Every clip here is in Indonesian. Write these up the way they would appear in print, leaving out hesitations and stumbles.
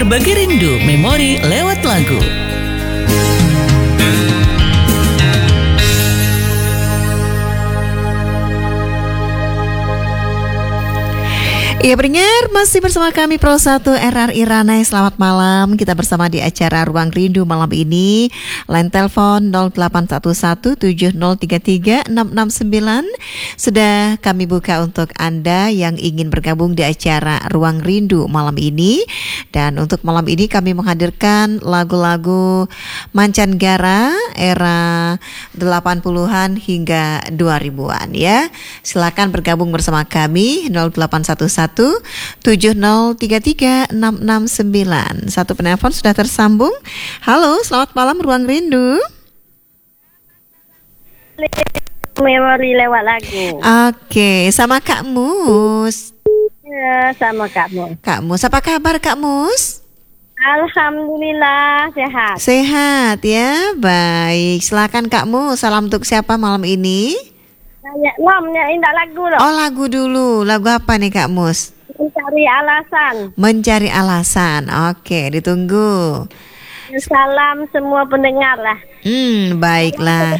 Berbagi rindu memori lewat lagu. Iya pendengar, masih bersama kami Pro 1 RRI Ranai. Selamat malam, kita bersama di acara Ruang Rindu malam ini. Line telepon 081170333669 sudah kami buka untuk Anda yang ingin bergabung di acara Ruang Rindu malam ini. Dan untuk malam ini kami menghadirkan lagu-lagu mancanegara era 80-an hingga 2000-an ya. Silakan bergabung bersama kami 0811 70333669. Satu penelpon sudah tersambung. Halo, selamat malam Ruang Rindu. Memori lewat lagu. Oke, sama Kak Mus. Ya, sama Kak Mus. Kak Mus, apa kabar Kak Mus? Alhamdulillah sehat. Sehat ya, baik. Silakan Kak Mus, salam untuk siapa malam ini? Namanya indah lagu loh. Oh, lagu dulu. Lagu apa nih Kak Mus? Mencari alasan. Mencari alasan. Oke, ditunggu. Salam semua pendengar lah. Baiklah.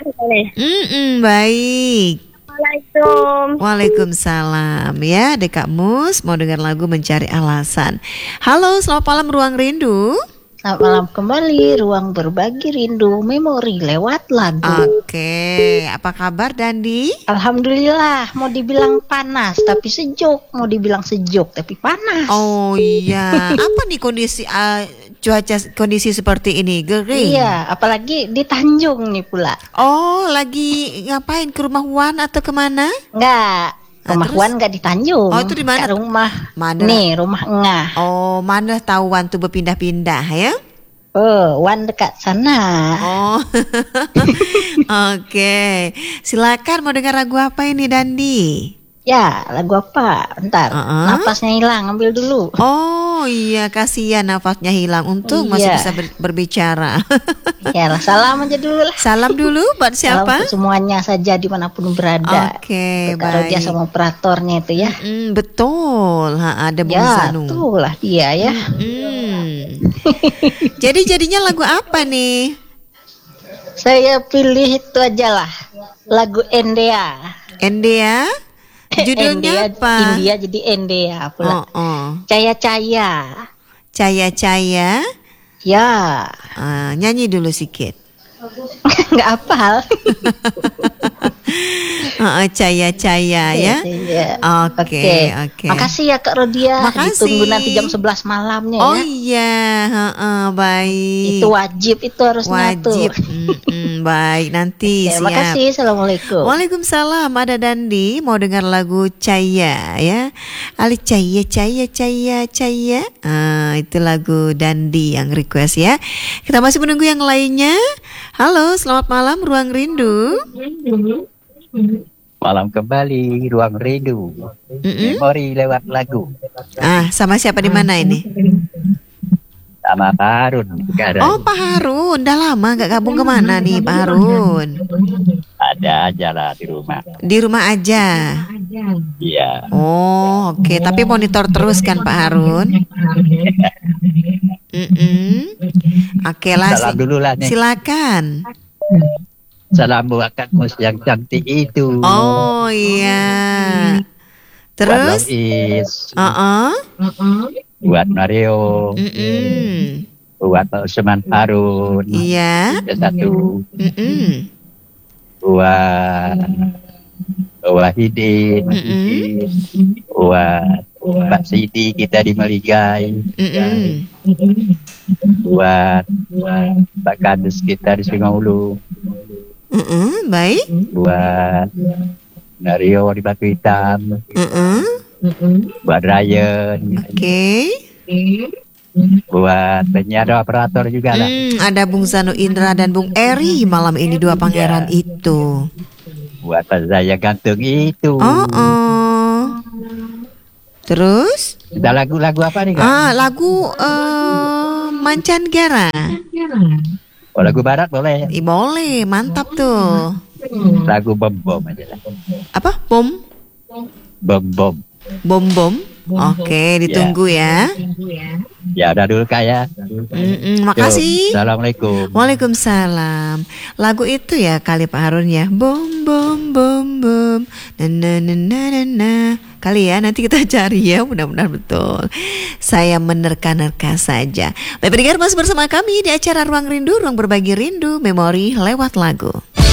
Baik. Assalamualaikum. Waalaikumsalam. Ya, Dek Kak Mus mau dengar lagu Mencari Alasan. Halo, selamat malam Ruang Rindu. Selamat malam kembali, Ruang Berbagi Rindu Memori lewat lagu. Oke, apa kabar Dandi? Alhamdulillah, mau dibilang panas tapi sejuk, mau dibilang sejuk tapi panas. Oh iya, apa nih kondisi cuaca kondisi seperti ini? Gering? Iya, apalagi di Tanjung nih pula. Oh, lagi ngapain, ke rumah Wan atau kemana? Enggak. Rumah Wan nggak di Tanjung. Oh, itu di mana? Rumah mana? Nih, rumah Engah. Oh, mana tahu Wan tuh berpindah-pindah ya? Oh, Wan dekat sana. Oh, oke. Silakan mau dengar lagu apa ini Dandi? Ya, lagu apa? Ntar, napasnya hilang, ambil dulu. Oh iya, kasihan nafasnya hilang. Untung masih bisa berbicara. Ya lah, salam aja dulu lah. Salam dulu buat siapa? Salam untuk semuanya saja dimanapun berada. Oke, baik. Dia sama operatornya itu ya. Betul, ada Bung Sanu. Ya, itulah dia ya. Jadinya lagu apa nih? Saya pilih itu aja lah, lagu Endea. Endea? Judulnya apa? India jadi Endea pula. Caya-caya. Caya-caya. Ya. Nyanyi dulu sedikit. Nggak hafal. Caya-caya ya. Oke. Makasih ya Kak Rodia. Makasih. Ditunggu nanti jam 11 malamnya ya. Oh iya, baik. Itu wajib, itu harus wajib. Baik, nanti siap. Terima kasih. Assalamualaikum. Waalaikumsalam. Ada Dandi mau dengar lagu Caya ya. Ali Caya. Itu lagu Dandi yang request ya. Kita masih menunggu yang lainnya. Halo, selamat malam Ruang Rindu. Malam kembali Ruang Rindu Memori lewat lagu. Sama siapa di mana ini? Sama Pak Harun sekarang. Oh Pak Harun, udah lama gak gabung kemana nih Pak Harun? Ada aja lah di rumah. Di rumah aja? Iya. Oh oke. Tapi monitor terus kan Pak Harun? Oke lah. Salam dulu lah nih. Silakan. Salam buat Kak Mus yang cantik itu. Oh iya. Terus? Buat Mario. Buat Pak Usman Harun. Iya. Satu. Buat Wahidin. Buat Pak Siti kita di Maligai. Buat Pak Kades kita di Sungai Ulu. Baik. Buat Nario di Batu Hitam. Buat Ryan. Oke. Buat penyiar operator juga lah. Ada Bung Zanu Indra dan Bung Eri malam ini, dua pangeran itu. Buat Pak Zaya Gantung itu. Terus? Ada lagu-lagu apa nih Kak? Lagu mancanegara. Oh, lagu barat boleh? Boleh, mantap tuh. Lagu bom-bom aja lah. Apa? Bom? Bom-bom. Bom-bom? Oke, ditunggu ya. Ya udah dulu Kak ya. Makasih. Assalamualaikum. Waalaikumsalam. Lagu itu ya kali Pak Harun ya. Bom bom bom bom. Na na na na na na. Kali ya, nanti kita cari ya, mudah-mudahan betul. Saya menerka-nerka saja. Baik pendengar, masih bersama kami di acara Ruang Rindu, ruang berbagi rindu, memori lewat lagu.